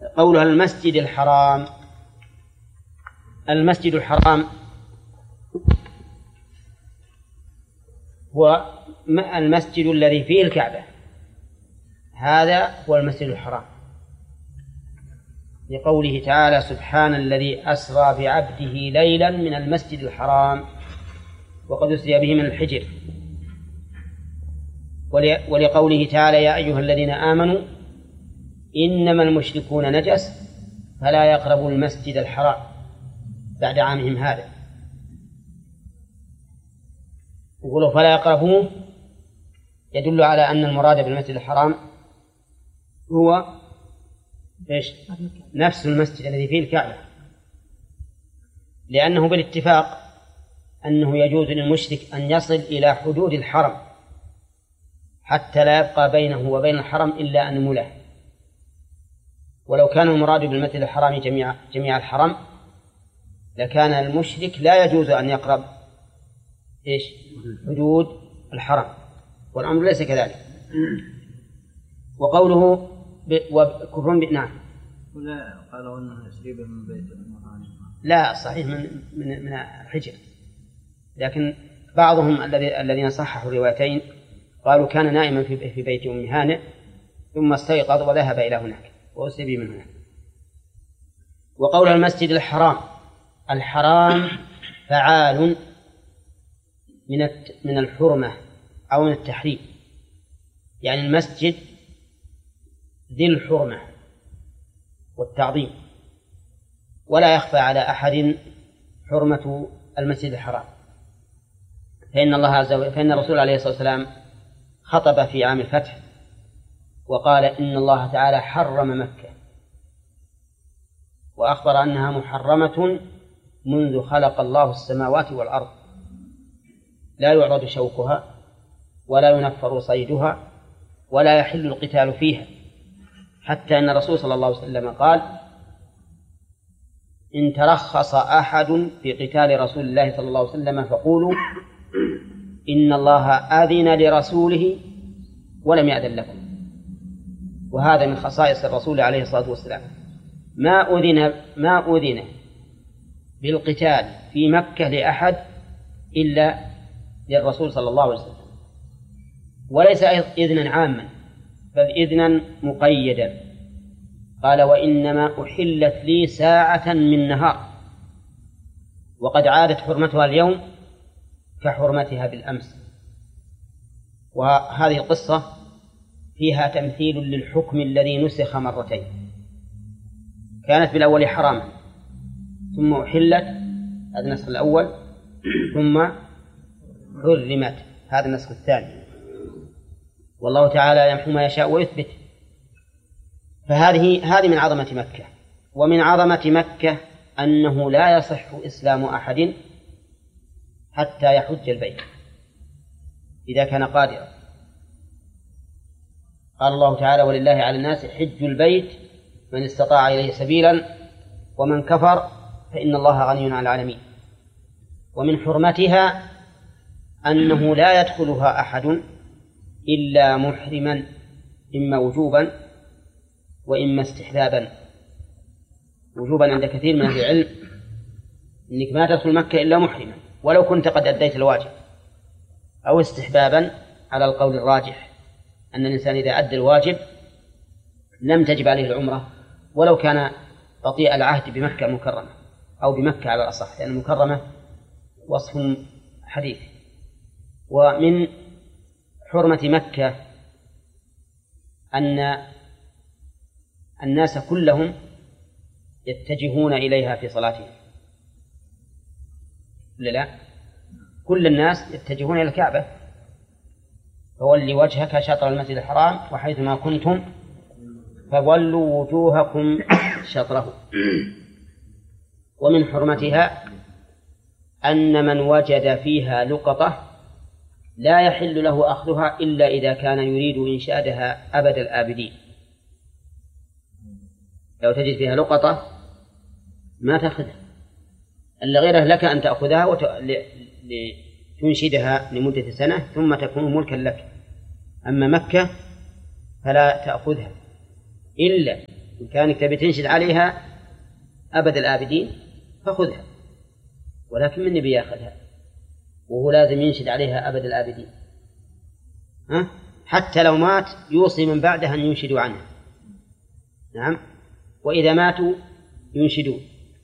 قولها المسجد الحرام. المسجد الحرام هو المسجد الذي فيه الكعبة، هذا هو المسجد الحرام، لقوله تعالى: سبحان الذي أسرى بعبده ليلا من المسجد الحرام وقد أسري به من الحجر. ولقوله تعالى: يا أيها الذين آمنوا إنما المشركون نجس فلا يقربوا المسجد الحرام بعد عامهم هذا. يقولوا فلا يقربوه، يدل على أن المراد بالمسجد الحرام هو إيش؟ نفس المسجد الذي فيه الكعبة، لأنه بالاتفاق أنه يجوز للمشرك أن يصل إلى حدود الحرم حتى لا يبقى بينه وبين الحرم إلا أنملة. ولو كان المراد بالمسجد الحرام جميع الحرم لكان المشرك لا يجوز أن يقرب إيش؟ حدود الحرم، والأمر ليس كذلك. وقوله وكفر نعم، ولا قالوا أنه يسريبه من بيت المحارم، لا صحيح من الحجر، لكن بعضهم الذين صححوا الروايتين قالوا كان نائما في بيت أم هانئ ثم استيقظ وذهب إلى هناك وأسري من هناك. وقول المسجد الحرام، الحرام فعال من الحرمة أو من التحريم، يعني المسجد ذي الحرمة والتعظيم، ولا يخفى على أحد حرمة المسجد الحرام، فإن الرسول عليه الصلاة والسلام خطب في عام الفتح وقال: إن الله تعالى حرم مكة، وأخبر أنها محرمة منذ خلق الله السماوات والأرض، لا يعرض شوكها ولا ينفر صيدها ولا يحل القتال فيها، حتى أن الرسول صلى الله عليه وسلم قال: إن ترخص أحد في قتال رسول الله صلى الله عليه وسلم فقولوا إن الله آذن لرسوله ولم يأذن لكم. وهذا من خصائص الرسول عليه الصلاة والسلام، ما أذن بالقتال في مكة لأحد إلا للرسول صلى الله عليه وسلم، وليس إذنا عاما بل إذنا مقيدا. قال: وإنما أحلت لي ساعة من نهار، وقد عادت حرمتها اليوم كحرمتها بالأمس. وهذه القصة فيها تمثيل للحكم الذي نسخ مرتين، كانت بالأول حراما ثم أحلت، هذا النسخ الأول، ثم حرمت، هذا النسخ الثاني. والله تعالى يمحو ما يشاء ويثبت. فهذه من عظمة مكة. ومن عظمة مكة أنه لا يصح إسلام أحد حتى يحج البيت إذا كان قادرا. قال الله تعالى: ولله على الناس حج البيت من استطاع إليه سبيلا ومن كفر فإن الله غني عن العالمين. ومن حرمتها أنه لا يدخلها أحد إلا محرما، إما وجوبا وإما استحبابا. وجوبا عند كثير من أهل العلم إنك ما تدخل مكة إلا محرما ولو كنت قد أديت الواجب، أو استحبابا على القول الراجح أن الإنسان إذا أدى الواجب لم تجب عليه العمرة ولو كان بطيء العهد بمكة المكرمة أو بمكة على الأصح، لأن المكرمة وصف حديث. ومن حرمة مكة أن الناس كلهم يتجهون إليها في صلاتهم، لا كل الناس يتجهون إلى الكعبة: فولي وجهك شطر المسجد الحرام وحيثما كنتم فولوا وجوهكم شطره. ومن حرمتها أن من وجد فيها لقطة لا يحل له أخذها إلا إذا كان يريد إنشادها أبد الآبدين. لو تجد فيها لقطة ما تأخذها إلا غيره، لك أن تأخذها لتنشدها لمدة سنة ثم تكون ملكا لك. أما مكة فلا تأخذها إلا إن كانك تبي تنشد عليها أبد الآبدين فخذها، ولكن من نبي يأخذها وهو لازم ينشد عليها أبد الآبدين؟ حتى لو مات يوصي من بعده أن ينشدوا عنها. نعم، وإذا ماتوا ينشدون،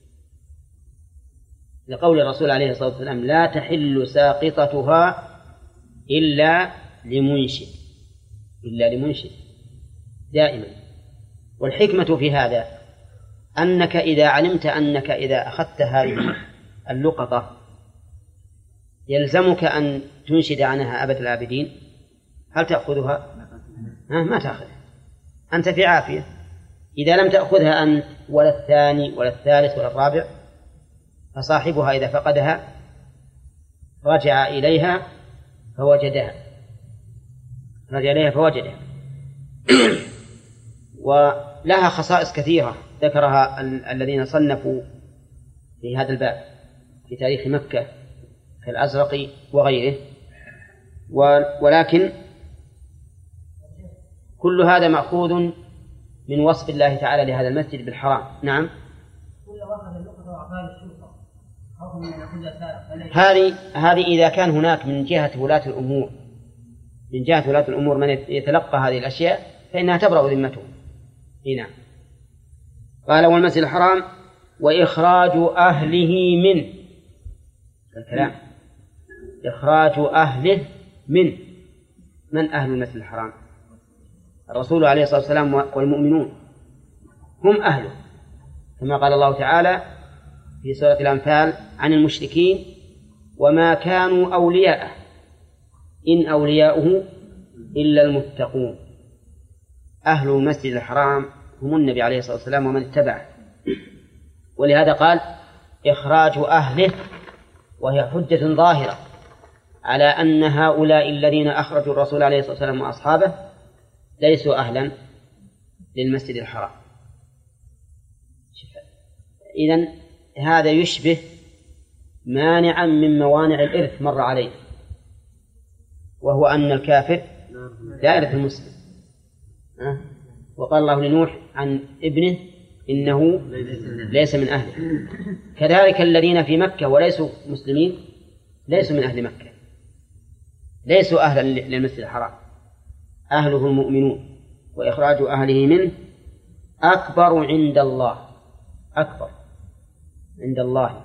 لقول الرسول عليه الصلاة والسلام: لا تحل ساقطتها إلا لمنشد دائما. والحكمة في هذا أنك إذا علمت أنك إذا أخذت هذه اللقطة يلزمك أن تنشد عنها أبد الآبدين، هل تأخذها؟ ما تأخذها، أنت في عافية. إذا لم تأخذها أنت ولا الثاني ولا الثالث ولا الرابع، فصاحبها إذا فقدها رجع إليها فوجدها ولها خصائص كثيرة ذكرها الذين صنفوا في هذا الباب في تاريخ مكة كالأزرقي وغيره، ولكن كل هذا مأخوذ من وصف الله تعالى لهذا المسجد بالحرام. نعم، هذه إذا كان هناك من جهة ولاة الأمور من يتلقى هذه الأشياء فإنها تبرأ ذمته. نعم. قال: والمسجد الحرام وإخراج أهله منه. الكلام إخراج أهله منه. من أهل المسجد الحرام؟ الرسول عليه الصلاة والسلام والمؤمنون هم أهله، كما قال الله تعالى في سورة الأنفال عن المشركين: وما كانوا أولياءه إن أولياؤه إلا المتقون. أهل المسجد الحرام هم النبي عليه الصلاة والسلام ومن اتبعه، ولهذا قال إخراج أهله، وهي حجة ظاهرة على أن هؤلاء الذين أخرجوا الرسول عليه الصلاة والسلام وأصحابه ليسوا أهلا للمسجد الحرام. إذن هذا يشبه مانعا من موانع الإرث مر عليه، وهو أن الكافر لا يرث المسلم. وقال الله لنوح عن ابنه: إنه ليس من أهله. كذلك الذين في مكة وليسوا مسلمين ليسوا من أهل مكة، ليسوا أهلا للمسجد الحرام، أهله المؤمنون. وإخراج أهله منه أكبر عند الله.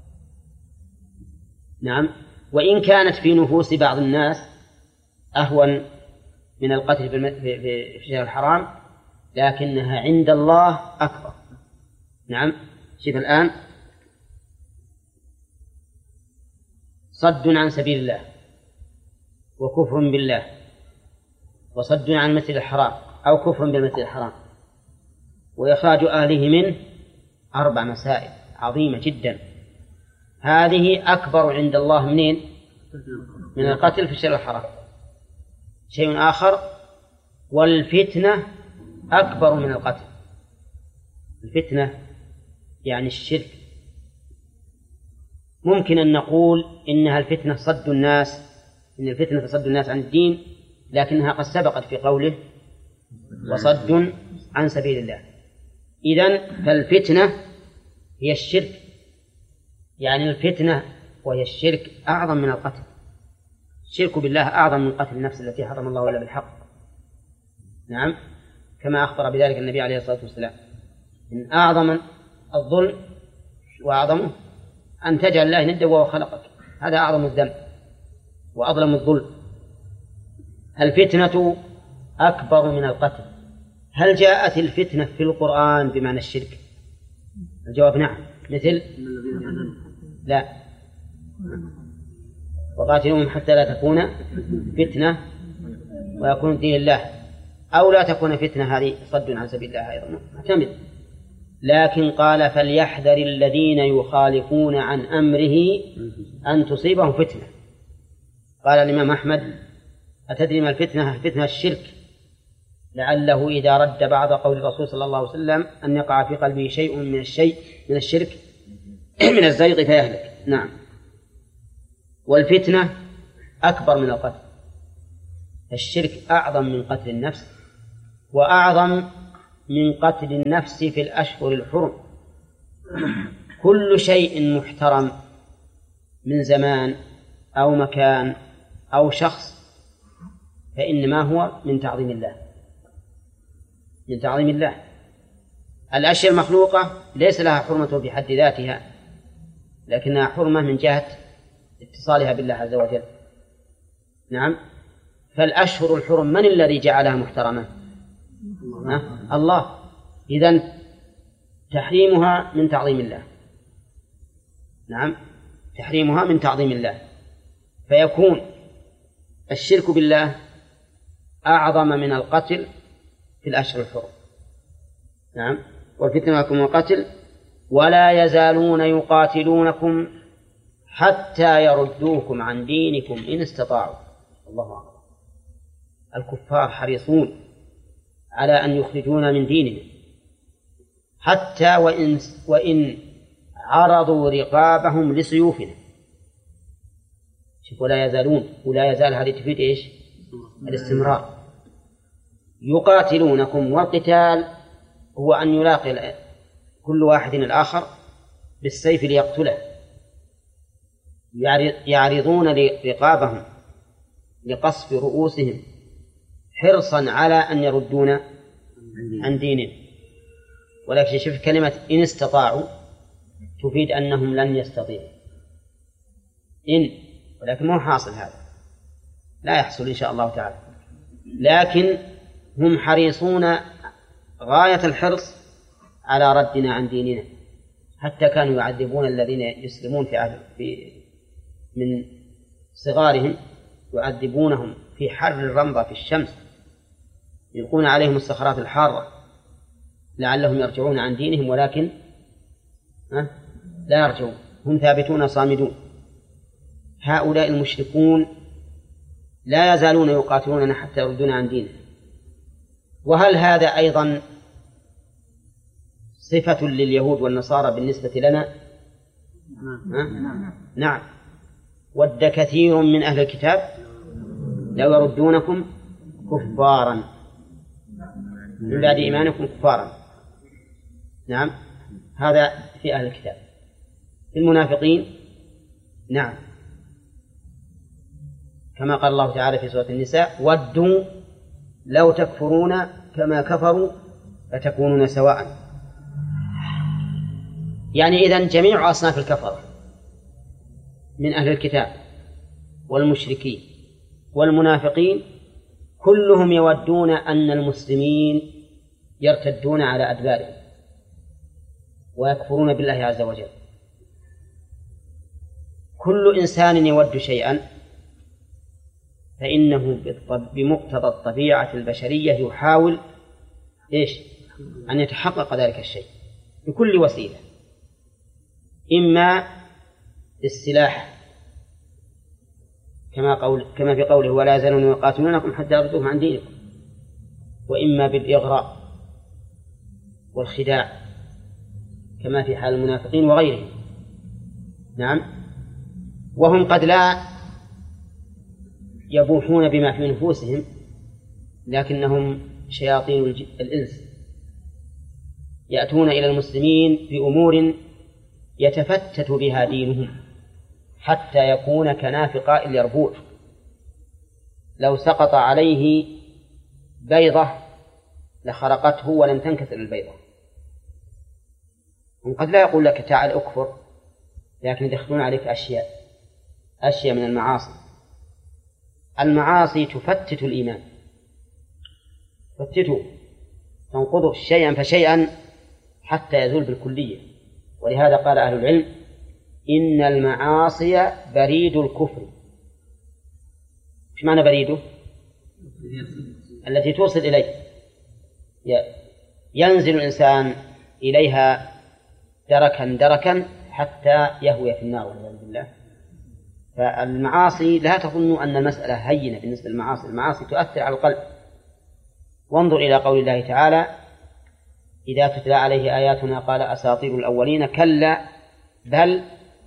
نعم، وإن كانت في نفوس بعض الناس أهون من القتل في الشهر الحرام، لكنها عند الله أكبر. نعم، شوف الآن: صد عن سبيل الله، وكفر بالله، وصد عن المسجد الحرام أو كفر بالمسجد الحرام، وإخراج أهله منه، 4 مسائل عظيمة جدا. هذه أكبر عند الله منين؟ من القتل في الشهر الحرام. شيء آخر: والفتنة أكبر من القتل. الفتنة يعني الشرك. ممكن أن نقول إنها الفتنة صد الناس عن الدين، لكنها قد سبقت في قوله: وصد عن سبيل الله. إذن فالفتنة هي الشرك، يعني الفتنة وهي الشرك أعظم من القتل. الشرك بالله أعظم من قتل النفس التي حرم الله إلا بالحق. نعم، كما أخبر بذلك النبي عليه الصلاة والسلام: إن أعظم الظلم وأعظمه أن تجعل الله ندا وهو خلقك، هذا أعظم الذنب وأظلم الظلم. الفتنة أكبر من القتل. هل جاءت الفتنة في القرآن بمعنى الشرك؟ الجواب نعم، مثل لا، وقاتلوهم حتى لا تكون فتنة ويكون دين الله، أو لا تكون فتنة، هذه صد عن سبيل الله أيضا محتمل. لكن قال: فليحذر الذين يخالفون عن أمره أن تصيبهم فتنة. قال الإمام أحمد: أتدري ما الفتنة؟ الفتنة الشرك، لعله إذا رد بعض قول الرسول صلى الله عليه وسلم أن يقع في قلبه شيء من الشرك من الزيغ فيهلك. نعم، والفتنة أكبر من القتل. الشرك أعظم من قتل النفس، وأعظم من قتل النفس في الأشهر الحرم. كل شيء محترم من زمان أو مكان أو شخص فإنما هو من تعظيم الله، من تعظيم الله. الأشياء المخلوقة ليس لها حرمة بحد ذاتها، لكنها حرمة من جهة اتصالها بالله عز وجل. نعم. فالأشهر الحرم من الذي جعلها محترمة؟ الله. إذن تحريمها من تعظيم الله. نعم، تحريمها من تعظيم الله، فيكون الشرك بالله أعظم من القتل في الأشهر الحرم. نعم. والفتنة لكم القتل ولا يزالون يقاتلونكم حتى يردوكم عن دينكم إن استطاعوا. الله أكبر. الكفار حريصون على أن يخرجونا من دينهم حتى وإن عرضوا رقابهم لسيوفنا. شوفوا لا يزالون، ولا يزال هذه تفيد إيش؟ الاستمرار. يقاتلونكم، والقتال هو أن يلاقي كل واحد الآخر بالسيف ليقتله، يعرضون رقابهم لقصف رؤوسهم حرصا على أن يردون عن دينهم. ولكن شوف كلمة إن استطاعوا تفيد أنهم لن يستطيعوا، ولكن مو حاصل هذا، لا يحصل إن شاء الله تعالى. لكن هم حريصون غاية الحرص على ردنا عن ديننا، حتى كانوا يعذبون الذين يسلمون في من صغارهم، يعذبونهم في حر الرمضة في الشمس، يلقون عليهم الصخرات الحارة لعلهم يرجعون عن دينهم، ولكن لا يرجعون، هم ثابتون صامدون. هؤلاء المشركون لا يزالون يقاتلوننا حتى يردون عن دينهم. وهل هذا أيضا صفة لليهود والنصارى بالنسبة لنا؟ نعم. ود كثير من أهل الكتاب لو يردونكم كفارا من بعد إيمانكم كفارا. نعم، هذا في أهل الكتاب. في المنافقين نعم، كما قال الله تعالى في سورة النساء: ودوا لو تكفرون كما كفروا فتكونون سواء. يعني إذن جميع أصناف الكفرة من أهل الكتاب والمشركين والمنافقين كلهم يودون أن المسلمين يرتدون على أدبارهم ويكفرون بالله عز وجل. كل إنسان يود شيئا فإنه بمقتضى الطبيعة البشرية يحاول أن يتحقق ذلك الشيء بكل وسيلة، إما بالسلاح كما في قوله: ولا يزالون يقاتلونكم حتى يردوكم عن دينكم، وإما بالإغراء والخداع كما في حال المنافقين وغيرهم. نعم. وهم قد لا يبوحون بما في نفوسهم، لكنهم شياطين الإنس يأتون إلى المسلمين بأمور يتفتت بها دينهم حتى يكون كنافق اليربوع، لو سقط عليه بيضة لخرقته ولم تنكسر البيضة. هم قد لا يقول لك تعال أكفر، لكن يدخلون عليك أشياء من المعاصي. المعاصي تفتت الإيمان، تفتته، تنقضه شيئا فشيئا حتى يزول بالكلية. ولهذا قال أهل العلم: إن المعاصي بريد الكفر. إيش معنى بريده؟ التي توصل إليه، ينزل الإنسان إليها دركا حتى يهوي في النار والعياذ بالله. فالمعاصي لا تظنوا أن المسألة هينة بالنسبة للمعاصي، المعاصي تؤثر على القلب. وانظر إلى قول الله تعالى: إذا تتلى عليه آياتنا قال أساطير الأولين، كلا بل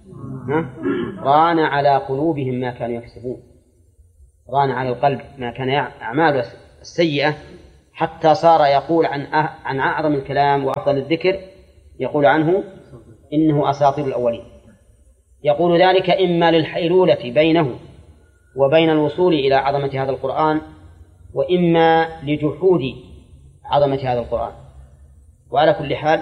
ران على قلوبهم ما كانوا يكسبون. ران على القلب ما كان أعماله السيئة حتى صار يقول عن أعظم الكلام وأفضل الذكر يقول عنه إنه أساطير الأولين. يقول ذلك إما للحيلولة بينه وبين الوصول إلى عظمة هذا القرآن، وإما لجحود عظمة هذا القرآن. وعلى كل حال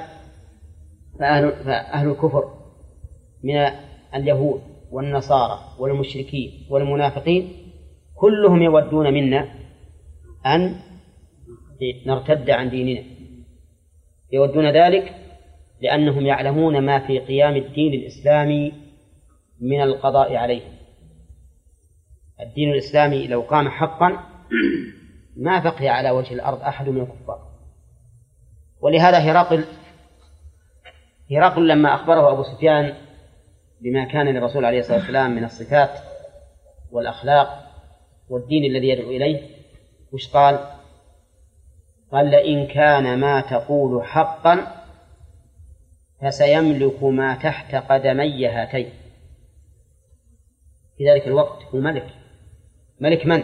فأهل الكفر من اليهود والنصارى والمشركين والمنافقين كلهم يودون منا أن نرتد عن ديننا، يودون ذلك لأنهم يعلمون ما في قيام الدين الإسلامي من القضاء عليه. الدين الإسلامي لو قام حقا ما بقي على وجه الأرض أحد من الكفار. ولهذا هرقل لما أخبره أبو سفيان بما كان للرسول عليه الصلاة والسلام من الصفات والأخلاق والدين الذي يدعو إليه، وش قال؟ قال: لئن كان ما تقول حقا فسيملك ما تحت قدمي هاتين. في ذلك الوقت هو ملك من؟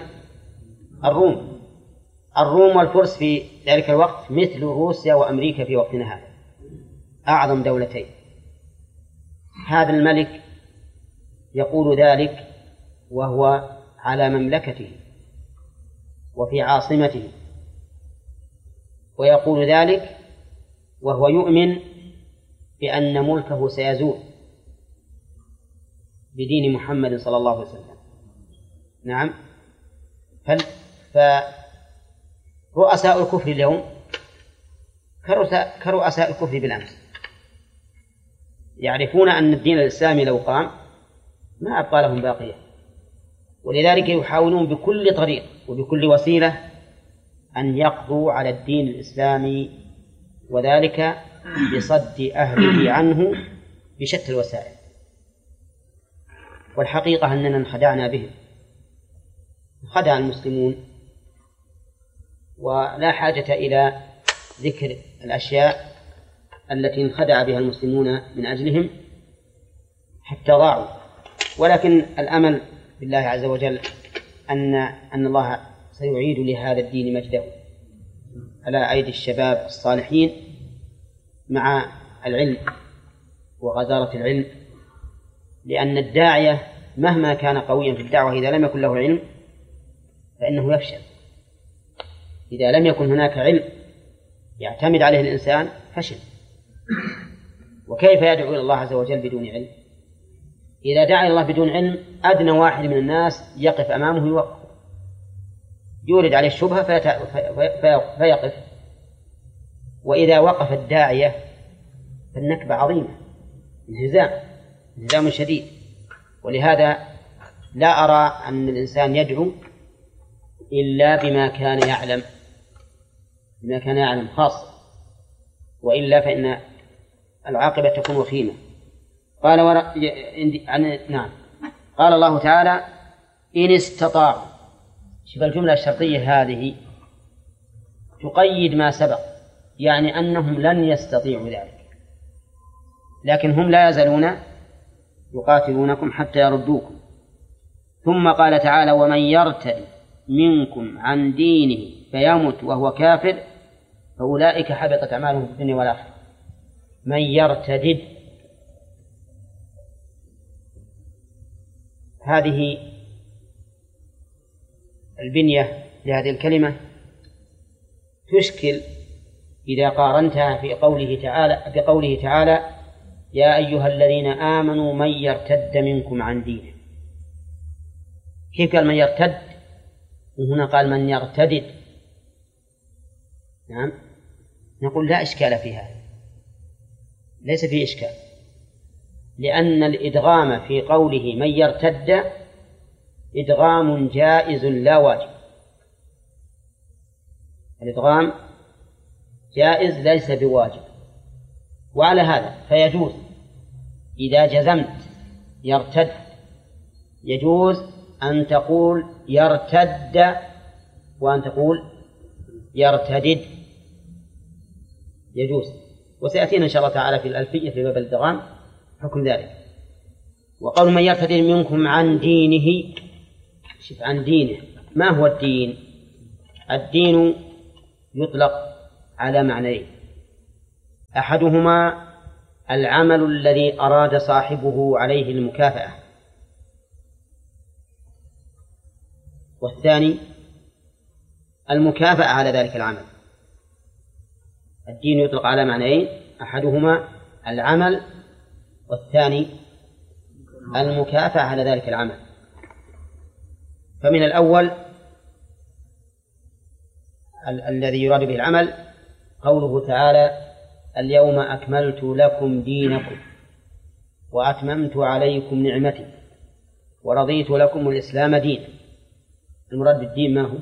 الروم والفرس في ذلك الوقت مثل روسيا وأمريكا في وقتنا هذا، أعظم دولتين. هذا الملك يقول ذلك وهو على مملكته وفي عاصمته، ويقول ذلك وهو يؤمن بأن ملكه سيزول بدين محمد صلى الله عليه وسلم. نعم. فرؤساء الكفر اليوم كرؤساء الكفر بالأمس، يعرفون أن الدين الإسلامي لو قام ما أبقى لهم باقية، ولذلك يحاولون بكل طريق وبكل وسيلة أن يقضوا على الدين الإسلامي، وذلك بصد أهله عنه بشتى الوسائل. والحقيقة أننا انخدعنا بهم، خدع المسلمون، ولا حاجة إلى ذكر الأشياء التي انخدع بها المسلمون من أجلهم حتى ضاعوا. ولكن الأمل بالله عز وجل أن الله سيعيد لهذا الدين مجده على أيدي الشباب الصالحين مع العلم وغزارة العلم، لأن الداعية مهما كان قويا في الدعوة إذا لم يكن له علم فإنه يفشل. إذا لم يكن هناك علم يعتمد عليه الإنسان فشل. وكيف يدعو إلى الله عز وجل بدون علم؟ إذا دعا إلى الله بدون علم أدنى واحد من الناس يقف أمامه يوقف، يورد عليه الشبهة فيقف. وإذا وقف الداعية فالنكبة عظيمة، انهزام شديد. ولهذا لا أرى أن الإنسان يدعو إلا بما كان يعلم خاصة، وإلا فإن العاقبة تكون وخيمة. نعم. قال الله تعالى: إن استطاعوا. شوف الجملة الشرطية هذه تقيد ما سبق، يعني أنهم لن يستطيعوا ذلك، لكن هم لا يزالون يقاتلونكم حتى يردوكم. ثم قال تعالى: ومن يرتد منكم عن دينه فيمت وهو كافر فأولئك حبطت أعمالهم في الدنيا والآخرة. من يرتد، هذه البنية لهذه الكلمة تشكل إذا قارنتها بقوله تعالى: يا أيها الذين آمنوا من يرتد منكم عن دينه. كيف قال من يرتد وهنا قال من يرتدد؟ نعم، نقول لا إشكال في هذا، ليس فيه إشكال، لأن الإدغام في قوله من يرتد إدغام جائز لا واجب. الإدغام جائز ليس بواجب. وعلى هذا فيجوز إذا جزمت يرتد يجوز أن تقول يرتد وأن تقول يرتدد، يجوز. وسيأتينا إن شاء الله تعالى في الألفية في باب الإدغام حكم ذلك. وقول من يرتد منكم عن دينه، شوف عن دينه، ما هو الدين؟ الدين يطلق على معنيين: أحدهما العمل الذي أراد صاحبه عليه المكافأة، والثاني المكافأة على ذلك العمل. الدين يطلق على معنيين: أحدهما العمل، والثاني المكافأة على ذلك العمل. فمن الأول الذي يراد به العمل قوله تعالى: اليوم أكملت لكم دينكم وأتممت عليكم نعمتي ورضيت لكم الإسلام دينا. المراد بالدين ما هو؟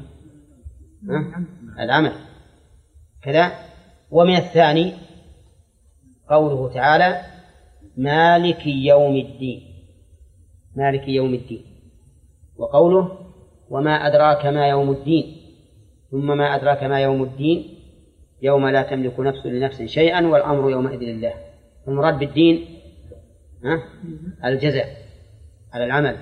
العمل كذا. ومن الثاني قوله تعالى: مالك يوم الدين، مالك يوم الدين. وقوله: وما أدراك ما يوم الدين، ثم ما أدراك ما يوم الدين، يوم لا تملك نفس لنفس شيئا والأمر يومئذ لله. المراد بالدين الجزاء على العمل.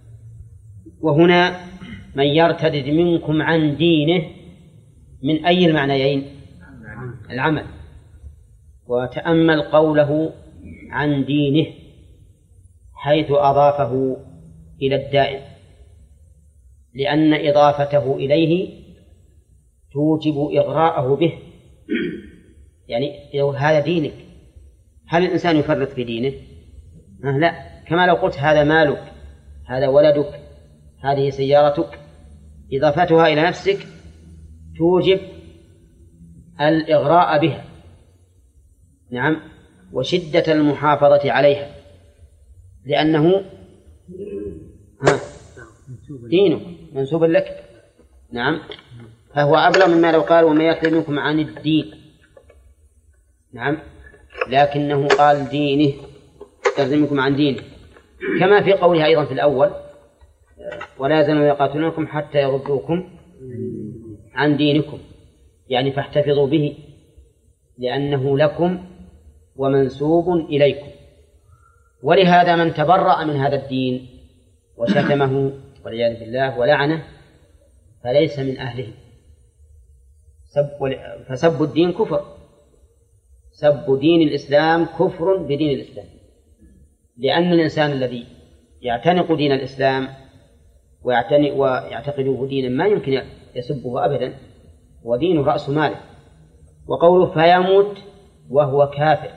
وهنا: من يرتد منكم عن دينه، من أي المعنيين؟ العمل. وتأمل قوله عن دينه حيث أضافه إلى الدائم، لأن إضافته إليه توجب إغراءه به. يعني هذا دينك، هل الإنسان يفرط في دينه؟ لا. كما لو قلت هذا مالك، هذا ولدك، هذه سيارتك، إضافتها إلى نفسك توجب الإغراء بها، نعم، وشدة المحافظة عليها، لأنه دينك منسوب لك، نعم. فهو أبلغ مما لو قال: وما يرتد منكم عن الدين، نعم، لكنه قال دينه، يرتد منكم عن دينه، كما في قوله أيضا في الأول: ولا يزالون يقاتلونكم حتى يردوكم عن دينكم، يعني فاحتفظوا به لأنه لكم ومنسوب إليكم. ولهذا من تبرأ من هذا الدين وشتمه والعياذ بالله ولعنه فليس من أهله. فسب الدين كفر، سب دين الإسلام كفر بدين الإسلام، لأن الإنسان الذي يعتنق دين الإسلام ويعتقده دينا ما يمكن يسبه أبدا، ودينه رأس ماله. وقوله: فيموت وهو كافر،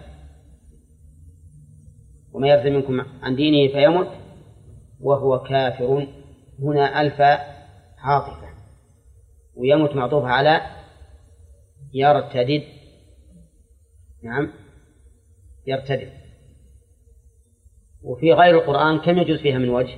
وما يرتد منكم عن دينه فيموت وهو كافر، هنا ألف عاطفة، ويموت معطوف على يرتدد، نعم، يرتدد. وفي غير القرآن كم يجوز فيها من وجه؟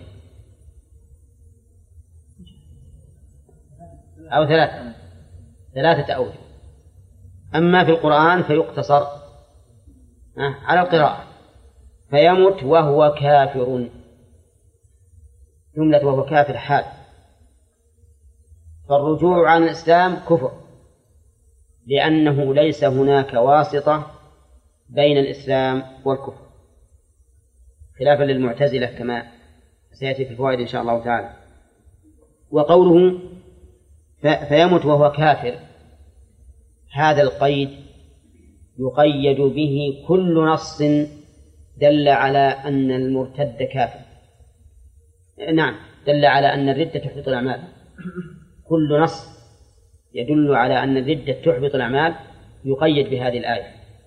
أو ثلاثة أوجه. أما في القرآن فيقتصر على القراءة: فيموت وهو كافر، جملة وهو كافر حال. فالرجوع عن الإسلام كفر، لأنه ليس هناك واسطة بين الإسلام والكفر، خلافا للمعتزلة كما سيأتي في الفوائد إن شاء الله تعالى. وقوله فيموت وهو كافر، هذا القيد يقيد به كل نص دل على أن المرتد كافر، نعم، دل على أن الردة تحبط الأعمال. كل نص يدل على أن الردة تحبط الأعمال يقيد بهذه الآية.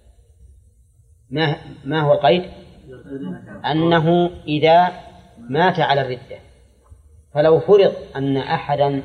ما هو القيد؟ أنه إذا مات على الردة. فلو فرض أن أحدا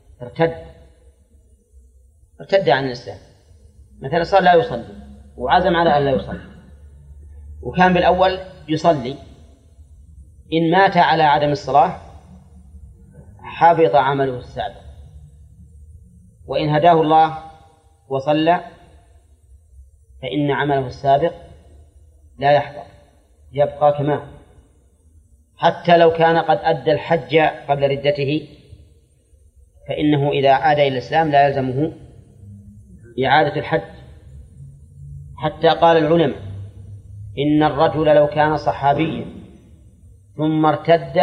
ارتد عن الإسلام، مثلا صار لا يصلي وعزم على أن لا يصلي، وكان بالأول يصلي، إن مات على عدم الصلاة حبط عمله السابق، وإن هداه الله وصلى فإن عمله السابق لا يحبط، يبقى كما هو، حتى لو كان قد أدى الحج قبل ردته، فإنه إذا عاد إلى الإسلام لا يلزمه إعادة الحج. حتى قال العلماء: إن الرجل لو كان صحابيا ثم ارتد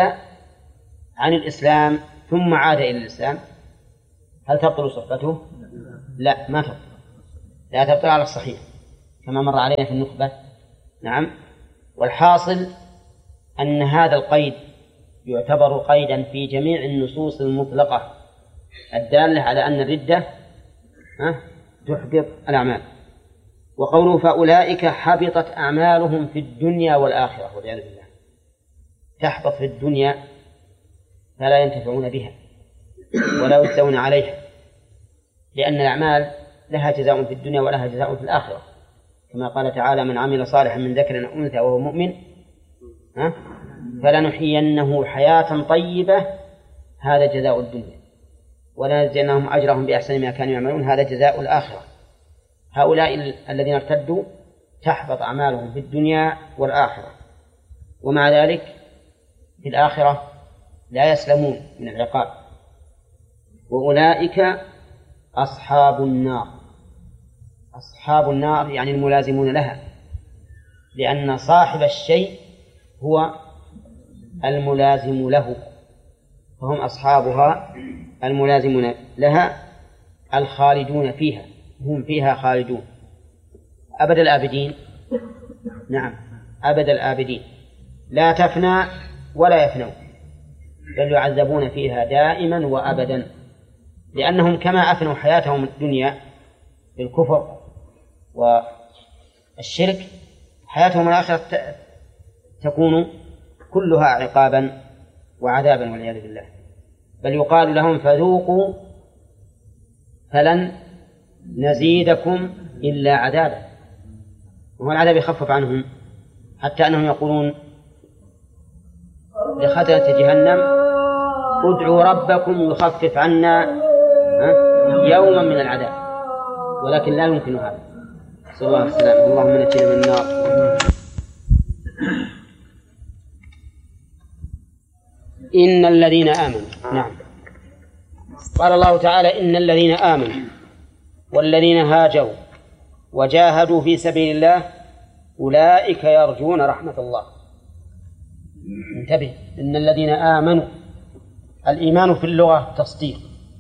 عن الإسلام ثم عاد إلى الإسلام هل تبطل صحبته؟ لا ما تبطل، لا تبطل على الصحيح كما مر علينا في النخبة. نعم. والحاصل أن هذا القيد يعتبر قيدا في جميع النصوص المطلقة الدالة على أن الردة تحبط الأعمال. وقوله فأولئك حبطت أعمالهم في الدنيا والآخرة والعياذ بالله، تحبط في الدنيا فلا ينتفعون بها ولا يجزون عليها، لأن الأعمال لها جزاء في الدنيا ولها جزاء في الآخرة، كما قال تعالى من عمل صالحا من ذكر أو أنثى وهو مؤمن فلنحيينه حياة طيبة، هذا جزاء الدنيا، ولنجزينهم أجرهم بأحسن ما كانوا يعملون، هذا جزاء الآخرة. هؤلاء الذين ارتدوا تحبط أعمالهم في الدنيا والآخرة، ومع ذلك في الآخرة لا يسلمون من العقاب. وأولئك أصحاب النار. أصحاب النار يعني الملازمون لها، لأن صاحب الشيء هو الملازم له، فهم أصحابها الملازمون لها الخالدون فيها، هم فيها خالدون أبد الآبدين. نعم أبد الآبدين، لا تفنى ولا يفنون، بل يعذبون فيها دائما وأبدا، لأنهم كما أفنوا حياتهم الدنيا بالكفر والشرك، حياتهم الآخرة تكون كلها عقابا وعذابا والعياذ بالله. بل يقال لهم فذوقوا فلن نزيدكم إلا عذابا، وهو العذاب يخفف عنهم، حتى أنهم يقولون لخزنة جهنم ادعوا ربكم يخفف عنا يوما من العذاب، ولكن لا يمكن هذا. صلى الله عليه وسلم. اللهم نجنا من النار. إن الذين آمنوا. نعم. قال الله تعالى إن الذين آمنوا والذين هاجروا وجاهدوا في سبيل الله أولئك يرجون رحمة الله. انتبه، إن الذين آمنوا، الإيمان في اللغة تصديق.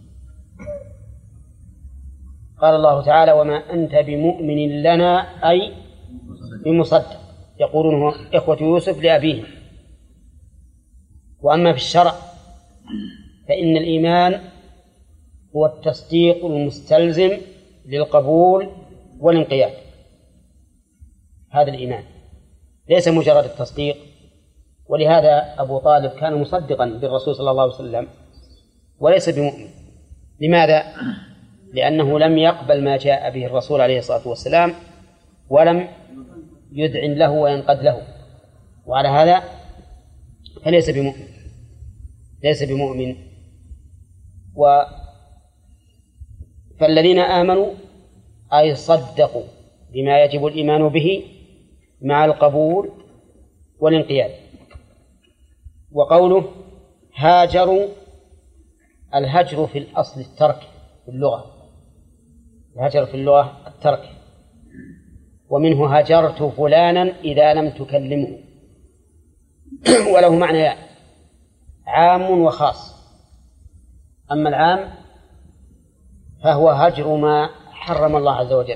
قال الله تعالى وما أنت بمؤمن لنا أي بمصدق، يقولون إخوة يوسف لأبيهم. وأما في الشرع فإن الإيمان هو التصديق المستلزم للقبول والانقياد، هذا الإيمان ليس مجرد التصديق. ولهذا أبو طالب كان مصدقا بالرسول صلى الله عليه وسلم وليس بمؤمن. لماذا؟ لأنه لم يقبل ما جاء به الرسول عليه الصلاة والسلام ولم يذعن له وينقد له، وعلى هذا فليس بمؤمن، ليس بمؤمن. فالذين آمنوا أي صدقوا بما يجب الإيمان به مع القبول والانقياد. وقوله هاجروا، الهجر في الأصل الترك في اللغة، الهجر في اللغة الترك، ومنه هجرت فلانا إذا لم تكلمه، وله معنى عام وخاص. أما العام فهو هجر ما حرم الله عز وجل،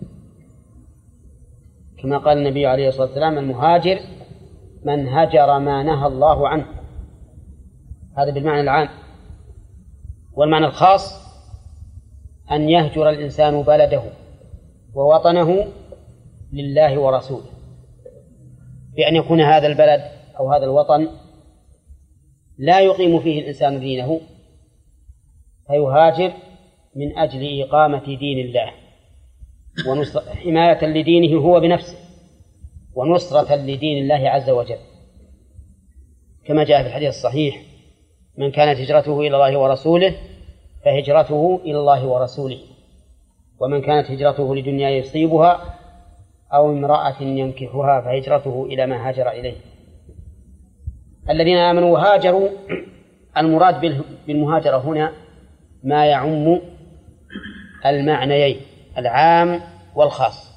كما قال النبي عليه الصلاة والسلام المهاجر من هجر ما نهى الله عنه، هذا بالمعنى العام. والمعنى الخاص أن يهجر الإنسان بلده ووطنه لله ورسوله، بأن يكون هذا البلد أو هذا الوطن لا يقيم فيه الإنسان دينه فيهاجر من أجل إقامة دين الله وحماية لدينه هو بنفسه ونصرة لدين الله عز وجل، كما جاء في الحديث الصحيح من كانت هجرته إلى الله ورسوله فهجرته إلى الله ورسوله، ومن كانت هجرته لدنيا يصيبها أو امرأة ينكحها فهجرته إلى ما هاجر إليه. الذين آمنوا وهاجروا، المراد بالمهاجرة هنا ما يعم المعنيين العام والخاص.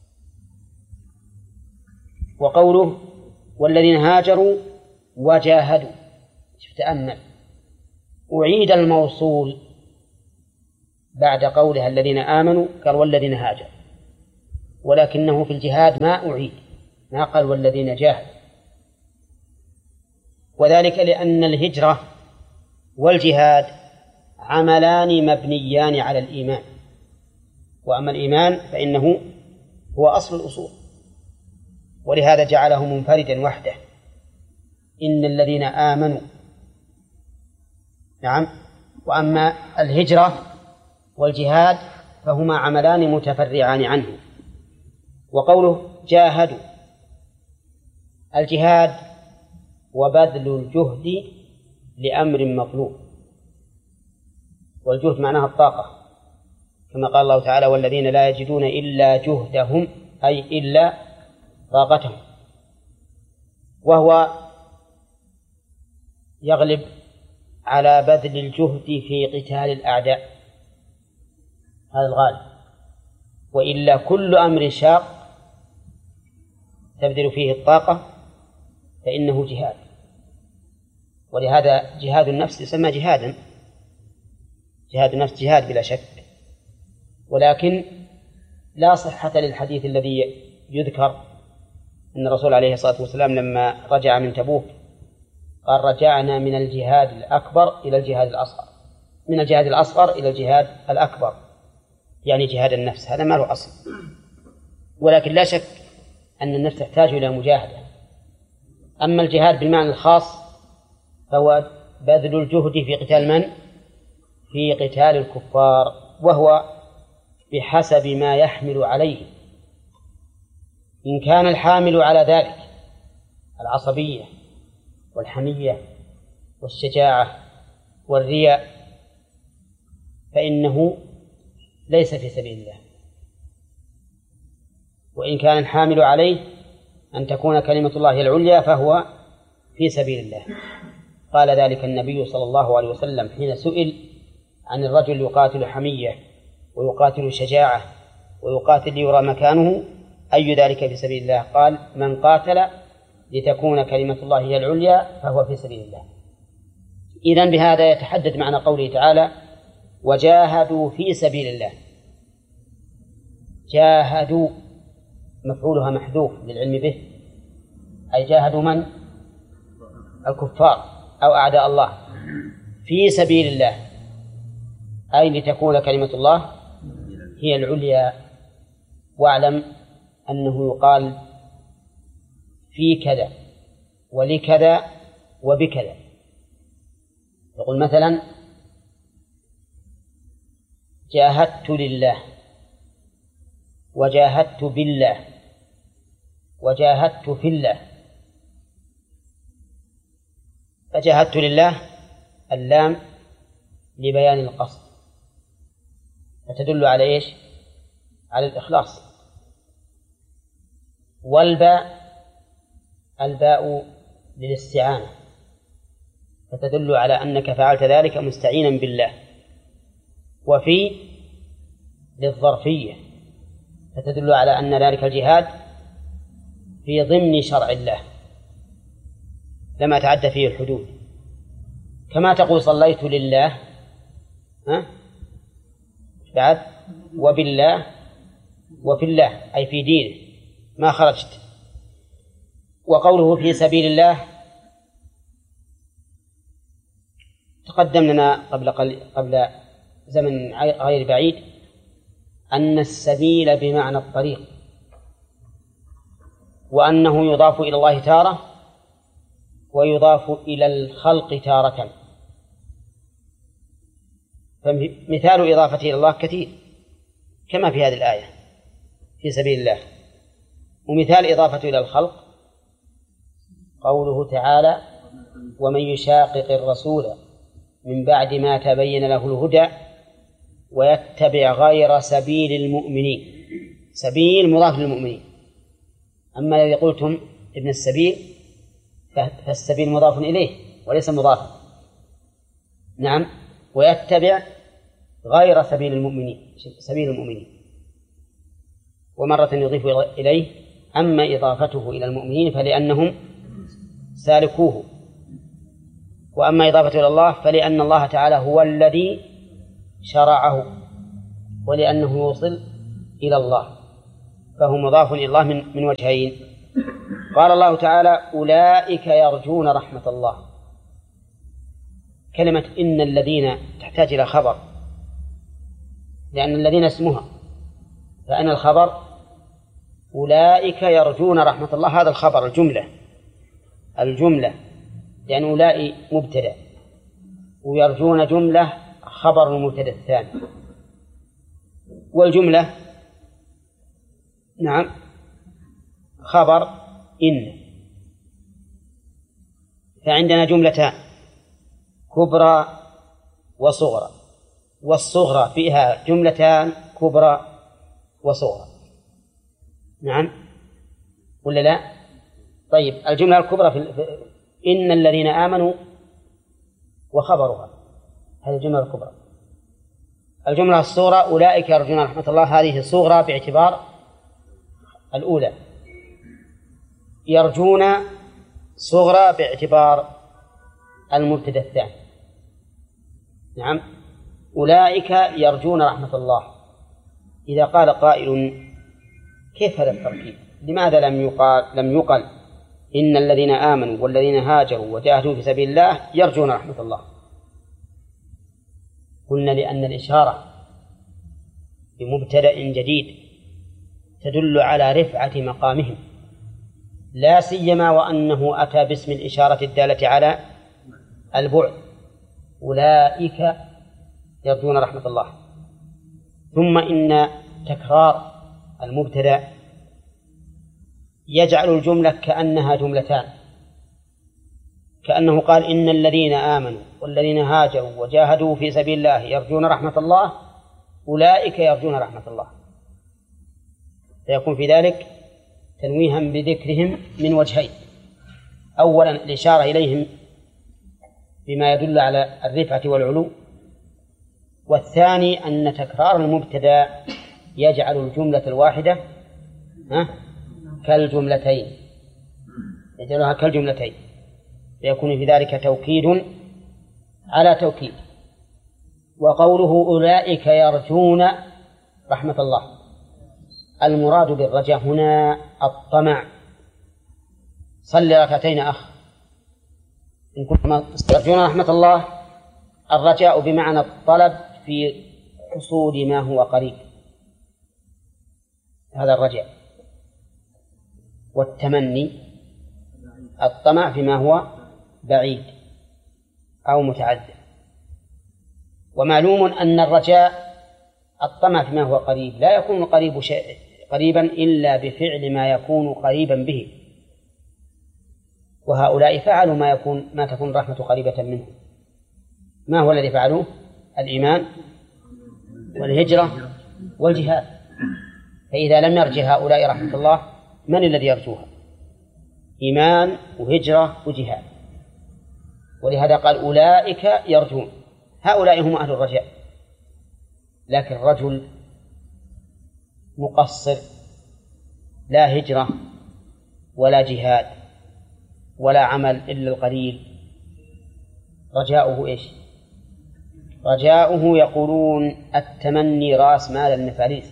وقوله والذين هاجروا وجاهدوا، تأمل، أعيد الموصول بعد قولها الذين آمنوا قال والذين هاجروا، ولكنه في الجهاد ما أعيد، ما قال والذين جاهدوا، وذلك لأن الهجرة والجهاد عملان مبنيان على الإيمان، وأما الإيمان فإنه هو أصل الأصول، ولهذا جعله منفردا وحده. إن الذين آمنوا، نعم. وأما الهجرة والجهاد فهما عملان متفرعان عنه. وقوله جاهدوا، الجهاد وبذل الجهد لأمر مطلوب، والجهد معناها الطاقة، كما قال الله تعالى والذين لا يجدون إلا جهدهم، أي إلا طاقتهم، وهو يغلب على بذل الجهد في قتال الأعداء، هذا الغالب، وإلا كل أمر شاق تبذل فيه الطاقة فإنه جهاد. ولهذا جهاد النفس يسمى جهادا، جهاد النفس جهاد بلا شك، ولكن لا صحة للحديث الذي يذكر أن الرسول عليه الصلاة والسلام لما رجع من تبوك قال رجعنا من الجهاد الأكبر إلى الجهاد الأصغر، من الجهاد الأصغر إلى الجهاد الأكبر، يعني جهاد النفس، هذا ما له أصل. ولكن لا شك أن النفس تحتاج إلى مجاهدة. أما الجهاد بالمعنى الخاص فهو بذل الجهد في قتال من؟ في قتال الكفار، وهو بحسب ما يحمل عليه. إن كان الحامل على ذلك العصبية والحمية والشجاعة والرياء فإنه ليس في سبيل الله. وإن كان الحامل عليه أن تكون كلمة الله هي العليا فهو في سبيل الله. قال ذلك النبي صلى الله عليه وسلم حين سئل عن الرجل يقاتل حمية ويقاتل شجاعة ويقاتل ليرى مكانه أي ذلك في سبيل الله؟ قال من قاتل لتكون كلمة الله هي العليا فهو في سبيل الله. إذن بهذا يتحدد معنى قوله تعالى وجاهدوا في سبيل الله. جاهدوا مفعولها محذوف للعلم به، أي جاهدوا من؟ الكفار أو أعداء الله في سبيل الله، أي لتكون كلمة الله هي العليا. واعلم أنه يقال في كذا ولكذا وبكذا. يقول مثلا جاهدت لله وجاهدت بالله وجاهدت في الله. فجاهدت لله اللام لبيان القصد فتدل على إيش؟ على الإخلاص. والباء الباء للاستعانة فتدل على أنك فعلت ذلك مستعينا بالله. وفي للظرفية فتدل على أن ذلك الجهاد في ضمن شرع الله لما تعدى فيه الحدود، كما تقول صليت لله بعد وبالله وفي الله أي في دينه ما خرجت. وقوله في سبيل الله تقدم لنا قبل زمن غير بعيد أن السبيل بمعنى الطريق، وأنه يضاف إلى الله تارة ويضاف إلى الخلق تارة. فمثال إضافته إلى الله كثير كما في هذه الآية في سبيل الله. ومثال إضافته إلى الخلق قوله تعالى ومن يشاقق الرسول من بعد ما تبين له الهدى ويتبع غير سبيل المؤمنين. سبيل مضاف للمؤمنين. أما الذي قلتم ابن السبيل فالسبيل مضاف إليه وليس مضافا. نعم. ويتبع غير سبيل المؤمنين سبيل المؤمنين. ومرة يضيف إليه. أما إضافته إلى المؤمنين فلأنهم سالكوه، وأما إضافته إلى الله فلأن الله تعالى هو الذي شرعه ولأنه يوصل إلى الله، فهو مضاف إلى الله من وجهين. قال الله تعالى: أولئك يرجون رحمة الله. كلمة إن الذين تحتاج إلى خبر، لأن الذين اسمها، فأنا الخبر أولئك يرجون رحمة الله، هذا الخبر الجملة، لأن أولئك مبتدأ ويرجون جملة خبر المبتدأ الثاني، والجملة نعم خبر إن. فعندنا جملتان: كبرى وصغرى، والصغرى فيها جملتان: كبرى وصغرى. نعم ولا لا؟ طيب، الجملة الكبرى في إن الذين آمنوا وخبرها، هذه الجملة الكبرى. الجملة الصغرى: أولئك يرجون رحمة الله، هذه صغرى باعتبار الأولى، يرجون صغرى باعتبار المبتدأ الثاني. نعم، أولئك يرجون رحمة الله. إذا قال قائل: كيف هذا التركيب؟ لماذا لم يقل إن الذين آمنوا والذين هاجروا وجاهدوا في سبيل الله يرجون رحمة الله؟ قلنا: لأن الإشارة بمبتدأ جديد تدل على رفعة مقامهم، لا سيما وأنه أتى باسم الإشارة الدالة على البعد: أولئك يرجون رحمة الله. ثم إن تكرار المبتدأ يجعل الجملة كأنها جملتان، كأنه قال: إن الذين آمنوا والذين هاجروا وجاهدوا في سبيل الله يرجون رحمة الله، أولئك يرجون رحمة الله. فيكون في ذلك تنويها بذكرهم من وجهين: أولا الإشارة إليهم بما يدل على الرفعة والعلو، والثاني أن تكرار المبتدأ يجعل الجملة الواحدة كالجملتين، يجعلها كالجملتين، فيكون في ذلك توكيد على توكيد. وقوله أولئك يرجون رحمة الله، المراد بالرجاء هنا الطمع. صل ركعتين أخ إن كنتم ترجون رحمة الله. الرجاء بمعنى الطلب في حصول ما هو قريب، هذا الرجاء. والتمني الطمع فيما هو بعيد أو متعذر. ومعلوم أن الرجاء الطمع فيما هو قريب لا يكون قريبا إلا بفعل ما يكون قريبا به، وهؤلاء فعلوا ما تكون الرحمة قريبة منه. ما هو الذي فعلوه؟ الإيمان والهجرة والجهاد. فإذا لم يرجى هؤلاء رحمة الله، من الذي يرجوها؟ إيمان وهجرة وجهاد. ولهذا قال: أولئك يرجون. هؤلاء هم أهل الرجاء. لكن الرجل مقصر، لا هجرة ولا جهاد ولا عمل إلا القليل، رجاؤه إيش؟ رجاؤه يقولون التمني رأس مال المفاليس.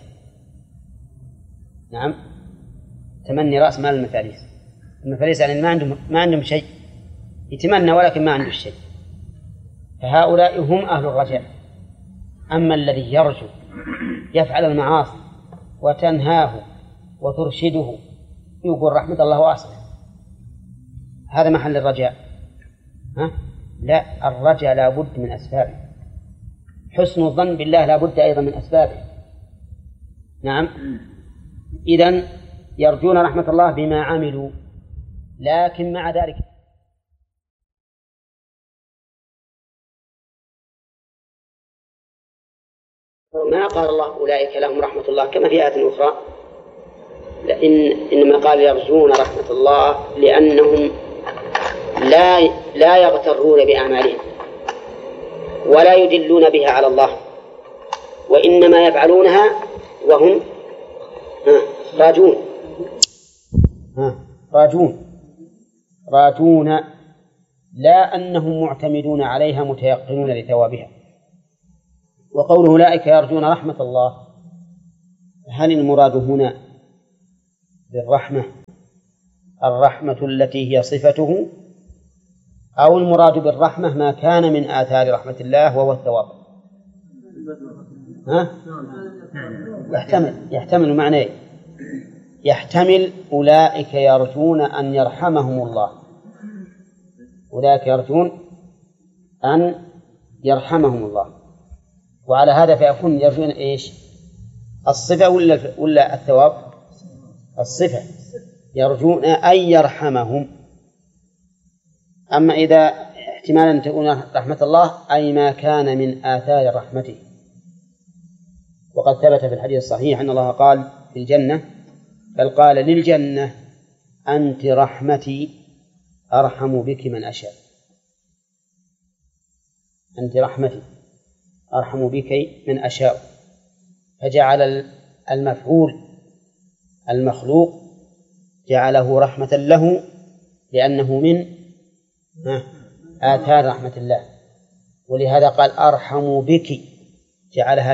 نعم، تمني رأس مال المفاليس. المفاليس يعني ما عندهم شيء، يتمنى ولكن ما عنده شيء. فهؤلاء هم أهل الرجاء. أما الذي يرجو يفعل المعاصي وتنهاه وترشده يقول رحمة الله واسعة، هذا محل الرجاء. لا، الرجاء لا بد من أسبابه. حسن الظن بالله لا بد أيضا من أسبابه. نعم، إذن يرجون رحمة الله بما عملوا، لكن مع ذلك ما قال الله أولئك لهم رحمة الله كما في آية أخرى، إنما قال يرجون رحمة الله لأنهم لا يغترون بأعمالهم ولا يدلون بها على الله، وإنما يفعلونها وهم راجون، لا أنهم معتمدون عليها متيقنون لثوابها. وقوله أولئك يرجون رحمة الله هل المراد هنا بالرحمة الرحمة التي هي صفته، أو المراد بالرحمة ما كان من آثار رحمة الله وهو الثواب؟ يحتمل معنى، يحتمل أولئك يرجون أن يرحمهم الله، أولئك يرجون أن يرحمهم الله، وعلى هذا فيكون يرجون إيش؟ الصفة ولا الثواب؟ الصفة، يرجون أن يرحمهم. أما إذا احتمال أن تكون رحمة الله أي ما كان من آثار رحمته، وقد ثبت في الحديث الصحيح أن الله قال في الجنة، بل قال للجنة أنت رحمتي أرحم بك من أشاء، أنت رحمتي أرحم بك من أشاء، فجعل المفعول المخلوق جعله رحمة له لأنه من آثار رحمة الله، ولهذا قال أرحم بك، جعلها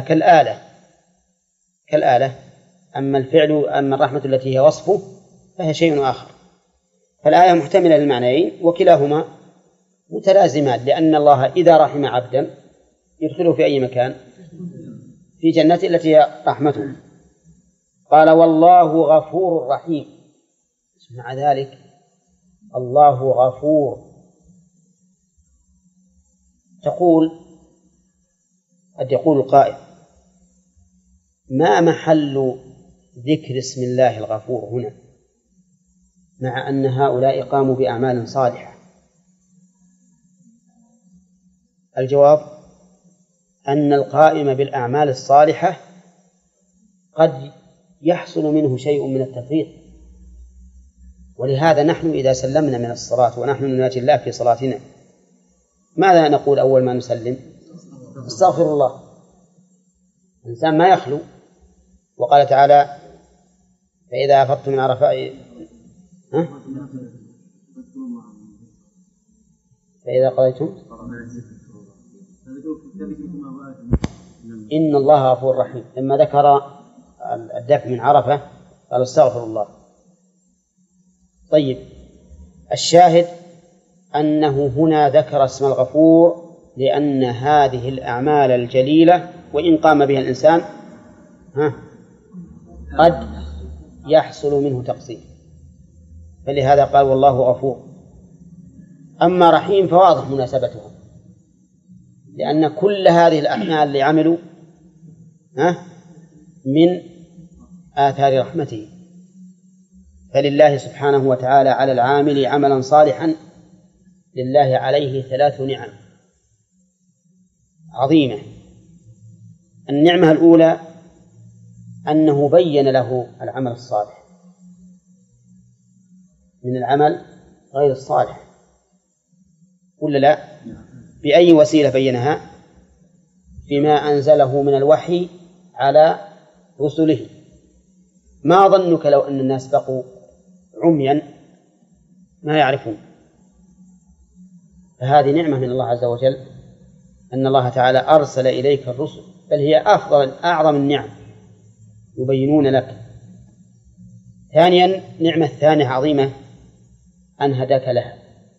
كالآلة. أما الفعل، أما الرحمة التي هي وصفه فهي شيء آخر. فالآية محتملة للمعنيين وكلاهما متلازمان، لأن الله إذا رحم عبدا يدخله في أي مكان؟ في جنته التي هي رحمته. قال والله غفور رحيم، مع ذلك الله غفور. قد يقول القائل ما محل ذكر اسم الله الغفور هنا مع أن هؤلاء قاموا بأعمال صالحة؟ الجواب أن القائم بالأعمال الصالحة قد يحصل منه شيء من التفريط، ولهذا نحن إذا سلمنا من الصلاة ونحن نناجي الله في صلاتنا ماذا نقول أول ما نسلم؟ استغفر الله. الإنسان ما يخلو، وقال تعالى فإذا أفضتم من عرفات فإذا قضيتم إن الله غفور رحيم. لما ذكر الدفع من عرفة قال استغفر الله. طيب، الشاهد أنه هنا ذكر اسم الغفور لأن هذه الأعمال الجليلة وإن قام بها الإنسان قد يحصل منه تقصير، فلهذا قال والله غفور. أما رحيم فواضح مناسبتها، لأن كل هذه الأعمال اللي عملوا من آثار رحمته، فلله سبحانه وتعالى على العامل عملا صالحا لله عليه 3 نعم عظيمة. النعمة الأولى أنه بين له العمل الصالح من العمل غير الصالح، ولا لا؟ بأي وسيلة بينها؟ بما أنزله من الوحي على رسله. ما ظنك لو أن الناس بقوا عميا ما يعرفون؟ فهذه نعمة من الله عز وجل أن الله تعالى أرسل إليك الرسل، بل هي أعظم النعم يبينون لك. ثانيا، نعمة ثانية عظيمة أن هداك لها،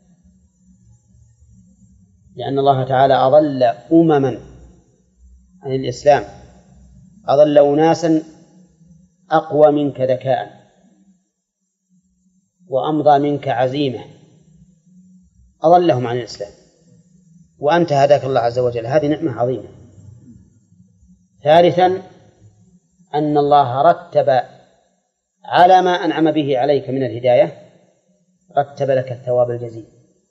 لأن الله تعالى أضل أمما عن الإسلام، أضل أناسا أقوى منك ذكاء وأمضى منك عزيمة، أضلهم عن الإسلام وأنت هداك الله عز وجل، هذه نعمة عظيمة. ثالثا، أن الله رتب على ما أنعم به عليك من الهداية، رتب لك الثواب الجزيل،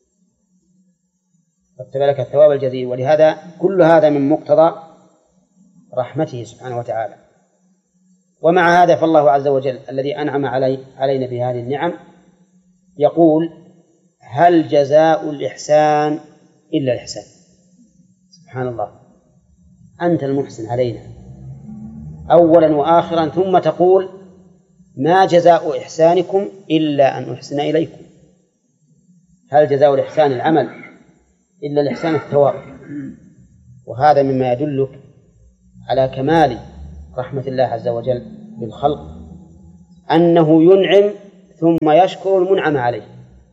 رتب لك الثواب الجزيل. ولهذا كل هذا من مقتضى رحمته سبحانه وتعالى. ومع هذا فالله عز وجل الذي أنعم علينا بهذه النعم يقول هل جزاء الإحسان إلا الإحسان. سبحان الله، أنت المحسن علينا أولا وآخرا، ثم تقول ما جزاء إحسانكم إلا أن أحسن إليكم. هل جزاء الإحسان العمل إلا الإحسان الثواب؟ وهذا مما يدلك على كمال رحمة الله عز وجل بالخلق أنه ينعم ثم يشكر المنعم عليه.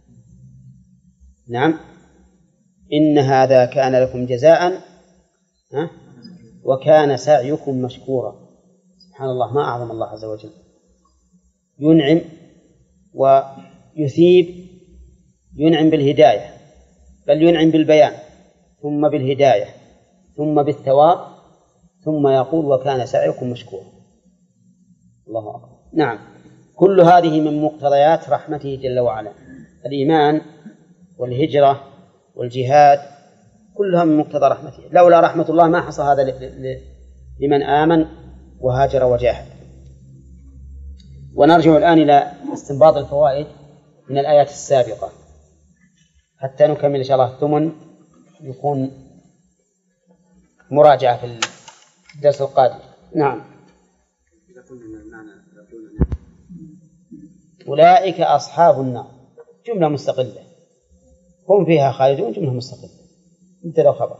نعم، إن هذا كان لكم جزاء وكان سعيكم مشكورا. سبحان الله، ما أعظم الله عز وجل، ينعم ويثيب، ينعم بالهداية، بل ينعم بالبيان ثم بالهداية ثم بالثواب، ثم يقول وكان سعيكم مشكورا. الله أكبر. نعم، كل هذه من مقتضيات رحمته جل وعلا، الإيمان والهجرة والجهاد كلها من مقتضى رحمته. لولا رحمة الله ما حصل هذا لمن آمن وهاجر وجاهد. ونرجع الآن إلى استنباط الفوائد من الآيات السابقة حتى نكمل إن شاء الله الثمن، يكون مراجعة في الدرس القادم. نعم. أولئك أصحاب النار، جملة مستقلة، هم فيها خالدون، جملة مستقلة مبتدأ وخبر.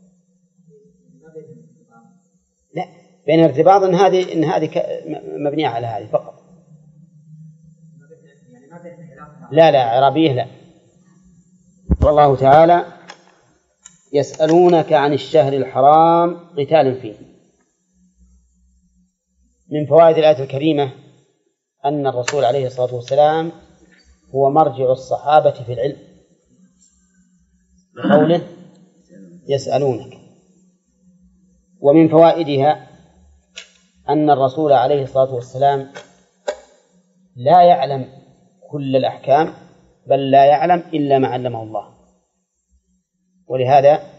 لا، بين ارتباط إن هذه مبنية على هذه فقط. لا عربية لا. والله تعالى يسألونك عن الشهر الحرام قتال فيه. من فوائد الآية الكريمة أن الرسول عليه الصلاة والسلام هو مرجع الصحابة في العلم، بقوله يسألونك. ومن فوائدها أن الرسول عليه الصلاة والسلام لا يعلم كل الأحكام، بل لا يعلم إلا ما علمه الله، ولهذا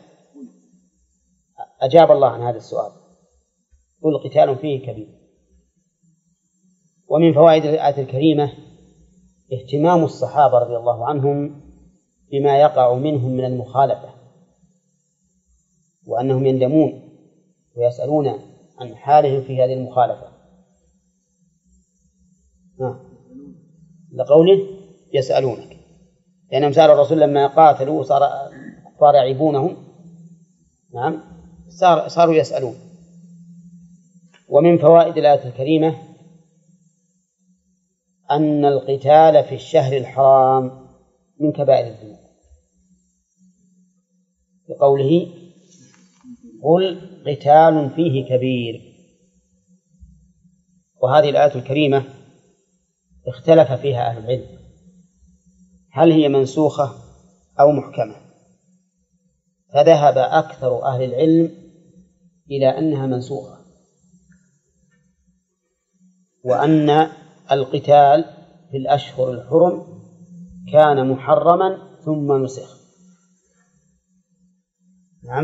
أجاب الله عن هذا السؤال، قل قتال فيه كبير. ومن فوائد الآية الكريمة اهتمام الصحابة رضي الله عنهم بما يقع منهم من المخالفة، وأنهم يندمون ويسألون عن حالهم في هذه المخالفة. لقوله يسألونك، لأنهم سألوا الرسول لما قاتلوا صار كفار يعيبونهم، نعم، صاروا يسألون. ومن فوائد الآية الكريمة أن القتال في الشهر الحرام من كبائر الذنوب، بقوله قل قتال فيه كبير. وهذه الآية الكريمة اختلف فيها أهل العلم، هل هي منسوخة أو محكمة؟ فذهب أكثر أهل العلم إلى أنها منسوخة، وأن القتال في الأشهر الحرم كان محرما ثم نسخ. نعم.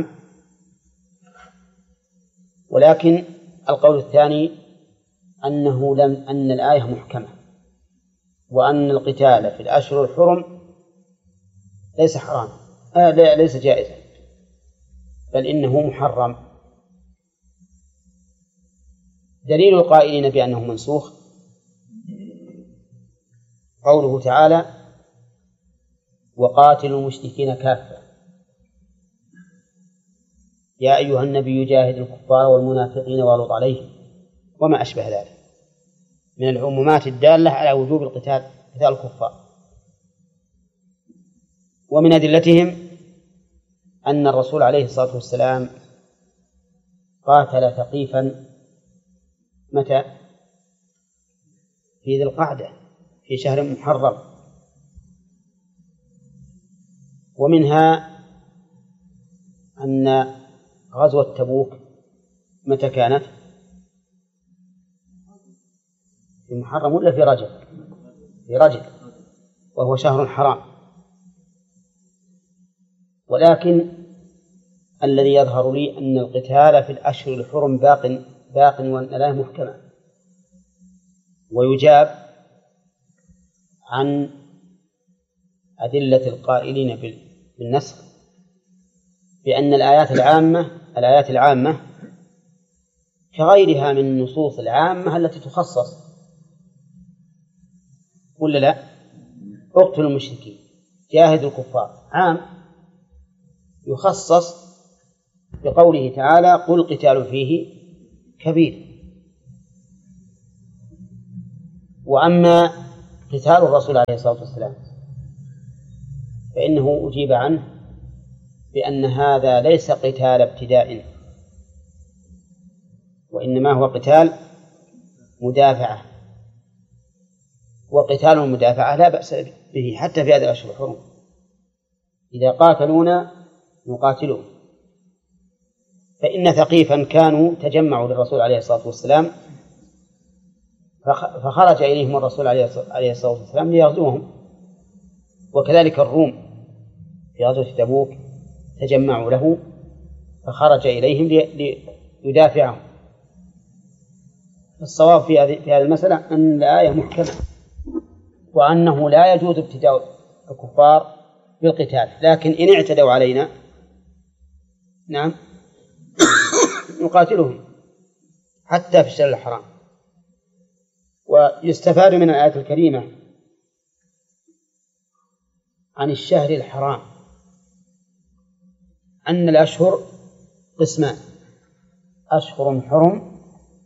ولكن القول الثاني أن الآية محكمة، وأن القتال في الأشهر الحرم ليس حرام، ليس جائزا، بل إنه محرم. دليل القائلين بأنه منسوخ قوله تعالى وقاتلوا المشركين كافة يا أيها النبي جاهد الكفار والمنافقين واغلظ عليهم، وما أشبه ذلك من العمومات الدالة على وجوب قتال الكفار. ومن أدلتهم أن الرسول عليه الصلاة والسلام قاتل ثقيفا متى؟ في ذي القعدة، في شهر محرم. ومنها أن غزوة تبوك متى كانت؟ في محرم ولا في رجب؟ في رجب، وهو شهر حرام. ولكن الذي يظهر لي أن القتال في الأشهر الحرم باق وأن لا محكمة. ويجاب عن أدلة القائلين بالنسخ بأن الآيات العامة كغيرها من النصوص العامة التي تخصص، ولا لا؟ اقتلوا المشركين، جاهدوا الكفار، عام يخصص بقوله تعالى قل قتال فيه كبير. وأما قتال الرسول عليه الصلاة والسلام فإنه أجيب عنه بأن هذا ليس قتال ابتداء، وإنما هو قتال مدافعة، وقتال المدافعة لا بأس به حتى في هذه الأشهر الحرم. إذا قاتلونا نقاتلهم. فإن ثقيفا كانوا تجمعوا للرسول عليه الصلاة والسلام فخرج إليهم الرسول عليه الصلاة والسلام ليغزوهم، وكذلك الروم في غزوة تبوك تجمعوا له فخرج إليهم ليدافعهم. الصواب في هذه المسألة أن الآية محكمة، وأنه لا يجوز ابتداء الكفار بالقتال، لكن إن اعتدوا علينا نعم نقاتلهم حتى في الشهر الحرام. ويستفاد من الآية الكريمة عن الشهر الحرام أن الأشهر قسمان: أشهر حرم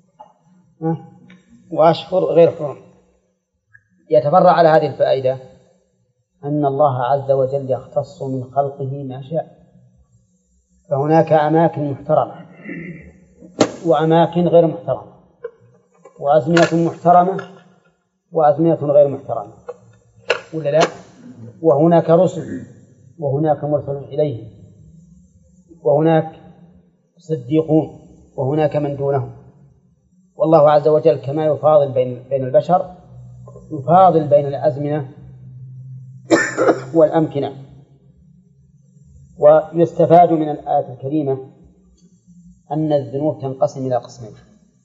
وأشهر غير حرم. يتفرع على هذه الفائدة أن الله عز وجل يختص من خلقه ما شاء، فهناك أماكن محترمة وأماكن غير محترمة، وأزمنة محترمة وأزمنة غير محترمة، ولا لا؟ وهناك رسل وهناك مرسل إليهم، وهناك صديقون وهناك من دونهم. والله عز وجل كما يفاضل بين البشر يفاضل بين الأزمنة والأمكنة. ويستفاد من الآية الكريمة أن الذنوب تنقسم إلى قسمين: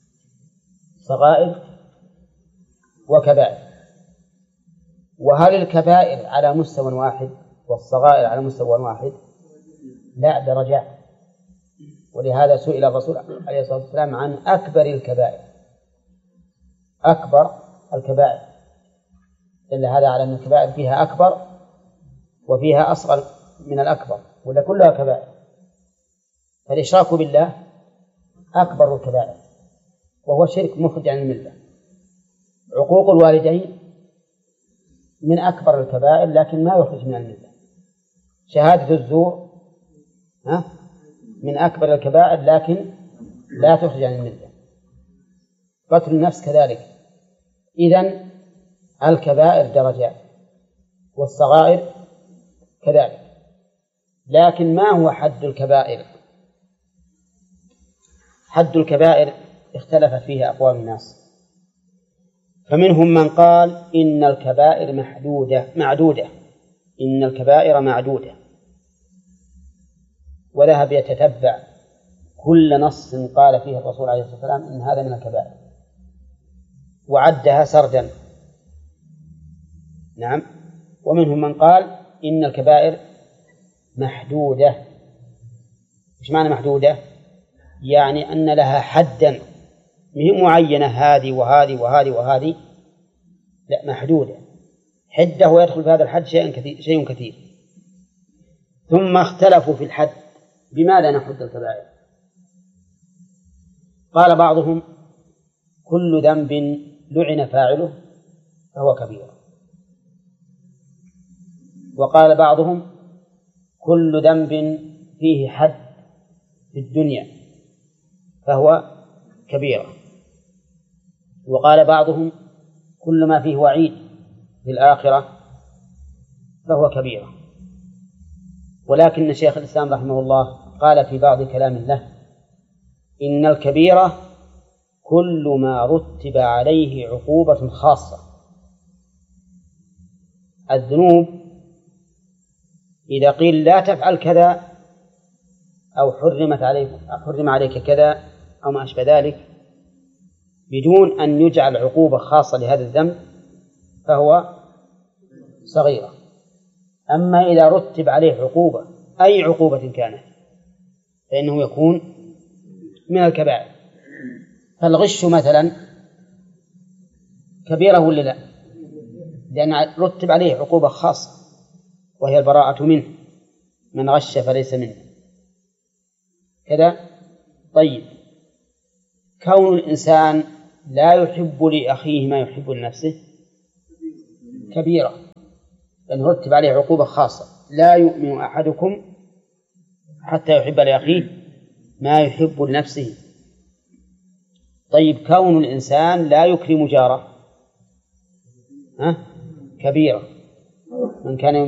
صغائر وكبائر. وهل الكبائر على مستوى واحد والصغائر على مستوى واحد؟ لا، درجات. ولهذا سئل الرسول عليه الصلاة والسلام عن أكبر الكبائر. أكبر الكبائر دل هذا على أن الكبائر فيها أكبر وفيها أصغر من الأكبر، ولا كلها كبائر. فالإشراك بالله أكبر الكبائر وهو شرك مخرج عن الملة. عقوق الوالدين من أكبر الكبائر لكن ما يخرج من الملة. شهادة الزور من أكبر الكبائر لكن لا تخرج عن الملة. قتل النفس كذلك. إذن الكبائر درجات والصغائر كذلك. لكن ما هو حد الكبائر؟ حد الكبائر اختلفت فيه أقوال الناس، فمنهم من قال إن الكبائر معدودة إن الكبائر معدودة، وذهب يتتبع كل نص قال فيه الرسول عليه الصلاة والسلام إن هذا من الكبائر وعدها سردا. نعم. ومنهم من قال إن الكبائر محدودة. إيش معنى محدودة؟ يعني أن لها حدا، مهم معينة هذه وهذه وهذه وهذه، لا، محدودة حدة، ويدخل في هذا الحد شيء كثير. ثم اختلفوا في الحد، بماذا نحد الكبائر؟ قال بعضهم كل ذنب لعن فاعله فهو كبير، وقال بعضهم كل ذنب فيه حد في الدنيا فهو كبيرة، وقال بعضهم كل ما فيه وعيد في الآخرة فهو كبيرة. ولكن شيخ الإسلام رحمه الله قال في بعض كلام له إن الكبيرة كل ما رتب عليه عقوبة خاصة. الذنوب إذا قيل لا تفعل كذا أو حرم عليك كذا أو ما أشبه ذلك بدون أن يجعل عقوبة خاصة لهذا الذنب فهو صغيرة. أما إذا رتب عليه عقوبة أي عقوبة كانت فإنه يكون من الكبائر. فالغش مثلا كبيرة ولا لا؟ لأن رتب عليه عقوبة خاصة وهي البراءة منه، من غش فليس منه كذا. طيب، كون الإنسان لا يحب لأخيه ما يحب لنفسه كبيرة، لأن رتب عليه عقوبة خاصة: لا يؤمن أحدكم حتى يحب لأخيه ما يحب لنفسه. طيب، كون الإنسان لا يكرم جاره كبيرة. من كان